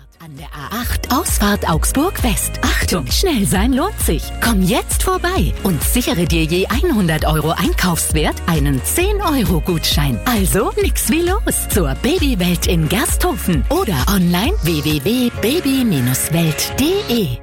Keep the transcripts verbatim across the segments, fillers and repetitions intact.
An der A acht Ausfahrt Augsburg West. Achtung, schnell sein lohnt sich. Komm jetzt vorbei und sichere dir je hundert Euro Einkaufswert einen zehn Euro Gutschein. Also nix wie los zur Babywelt in Gersthofen oder online w w w punkt baby Bindestrich welt punkt de.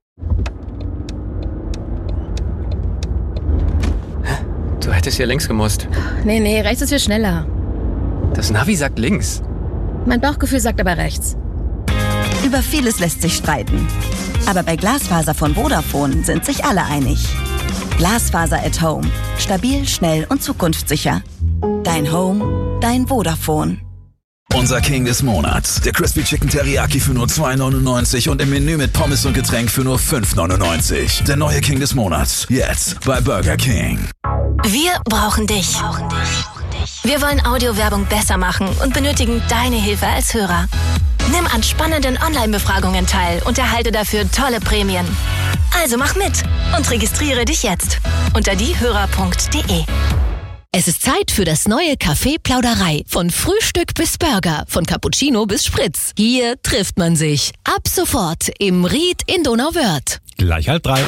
Du hättest hier links gemusst. Nee, nee, rechts ist viel schneller. Das Navi sagt links. Mein Bauchgefühl sagt aber rechts. Über vieles lässt sich streiten. Aber bei Glasfaser von Vodafone sind sich alle einig. Glasfaser at Home. Stabil, schnell und zukunftssicher. Dein Home, dein Vodafone. Unser King des Monats. Der Crispy Chicken Teriyaki für nur zwei neunundneunzig und im Menü mit Pommes und Getränk für nur fünf neunundneunzig. Der neue King des Monats. Jetzt bei Burger King. Wir brauchen dich. Wir wollen Audiowerbung besser machen und benötigen deine Hilfe als Hörer. Nimm an spannenden Online-Befragungen teil und erhalte dafür tolle Prämien. Also mach mit und registriere dich jetzt unter diehörer punkt de. Es ist Zeit für das neue Café Plauderei. Von Frühstück bis Burger, von Cappuccino bis Spritz. Hier trifft man sich. Ab sofort im Ried in Donauwörth. Gleich halb drei.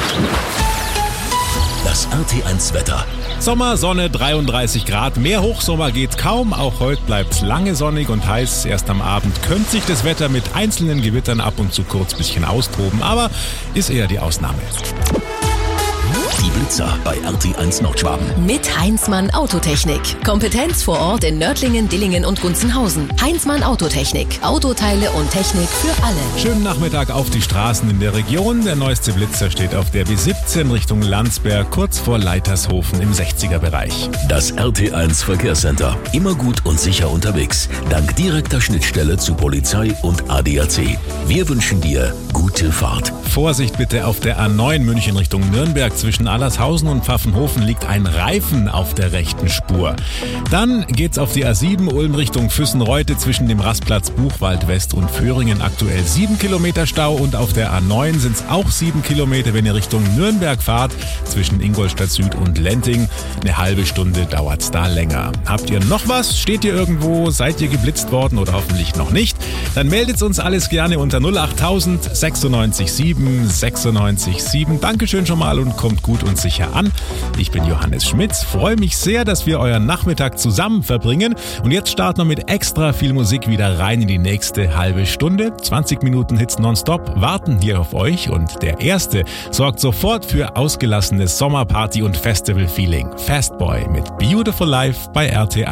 Das R T eins Wetter. Sommer, Sonne, dreiunddreißig Grad. Mehr Hochsommer geht kaum. Auch heute bleibt es lange sonnig und heiß. Erst am Abend könnte sich das Wetter mit einzelnen Gewittern ab und zu kurz ein bisschen austoben. Aber ist eher die Ausnahme. Die Blitzer bei R T eins Nordschwaben. Mit Heinzmann Autotechnik. Kompetenz vor Ort in Nördlingen, Dillingen und Gunzenhausen. Heinzmann Autotechnik. Autoteile und Technik für alle. Schönen Nachmittag auf die Straßen in der Region. Der neueste Blitzer steht auf der B siebzehn Richtung Landsberg, kurz vor Leitershofen im sechziger-Bereich. Das R T eins Verkehrscenter. Immer gut und sicher unterwegs. Dank direkter Schnittstelle zu Polizei und A D A C. Wir wünschen dir gute Fahrt. Vorsicht bitte auf der A neun München Richtung Nürnberg. Zwischen Allershausen und Pfaffenhofen liegt ein Reifen auf der rechten Spur. Dann geht's auf die A sieben Ulm Richtung Füssen-Reute zwischen dem Rastplatz Buchwald West und Föhringen. Aktuell sieben Kilometer Stau und auf der A neun sind's auch sieben Kilometer, wenn ihr Richtung Nürnberg fahrt, zwischen Ingolstadt Süd und Lenting. Eine halbe Stunde dauert's da länger. Habt ihr noch was? Steht ihr irgendwo? Seid ihr geblitzt worden oder hoffentlich noch nicht? Dann meldet's uns alles gerne unter null achttausend sechsundneunzig sieben sechsundneunzig sieben. Dankeschön schon mal und kommt gut und sicher an. Ich bin Johannes Schmitz, freue mich sehr, dass wir euren Nachmittag zusammen verbringen und jetzt starten wir mit extra viel Musik wieder rein in die nächste halbe Stunde. zwanzig Minuten Hits nonstop warten hier auf euch und der erste sorgt sofort für ausgelassenes Sommerparty- und Festival-Feeling. Fastboy mit Beautiful Life bei R T eins.